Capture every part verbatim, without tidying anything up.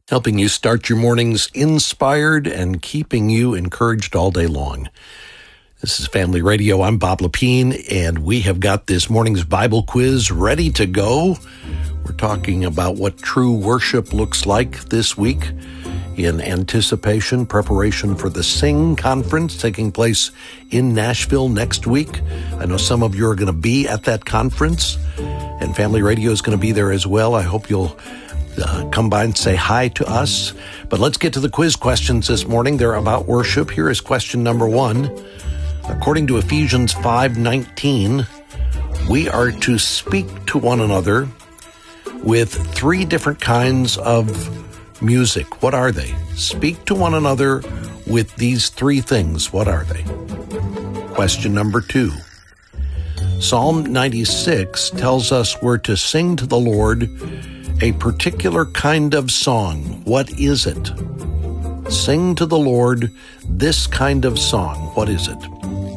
helping you start your mornings inspired and keeping you encouraged all day long. This is Family Radio. I'm Bob Lepine, and we have got this morning's Bible quiz ready to go. We're talking about what true worship looks like this week in anticipation, preparation for the Sing Conference taking place in Nashville next week. I know some of you are going to be at that conference, and Family Radio is going to be there as well. I hope you'll Uh, come by and say hi to us. But let's get to the quiz questions this morning. They're about worship. Here is question number one. According to Ephesians five nineteen, we are to speak to one another with three different kinds of music. What are they? Speak to one another with these three things. What are they? Question number two. Psalm ninety-six tells us we're to sing to the Lord a particular kind of song. What is it? Sing to the Lord this kind of song. What is it?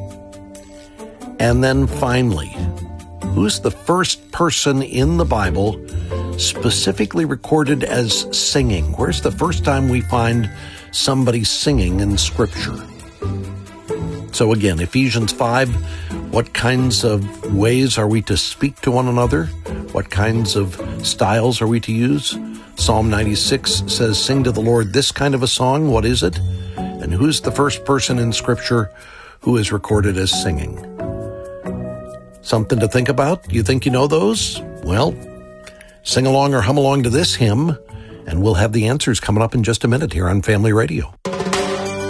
And then finally, who's the first person in the Bible specifically recorded as singing? Where's the first time we find somebody singing in Scripture? So again, Ephesians five, what kinds of ways are we to speak to one another? What kinds of styles are we to use? Psalm ninety-six says, sing to the Lord this kind of a song. What is it? And who's the first person in Scripture who is recorded as singing? Something to think about? You think you know those? Well, sing along or hum along to this hymn, and we'll have the answers coming up in just a minute here on Family Radio.